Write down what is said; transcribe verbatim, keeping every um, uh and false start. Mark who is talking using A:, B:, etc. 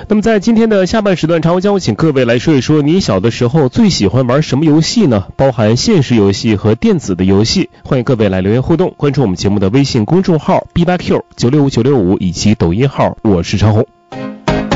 A: 那么在今天的下半时段，常将我请各位来说一说你小的时候最喜欢玩什么游戏呢？包含现实游戏和电子的游戏。欢迎各位来留言互动，关注我们节目的微信公众号 B 八 Q 九六五九六五以及抖音号我是长红。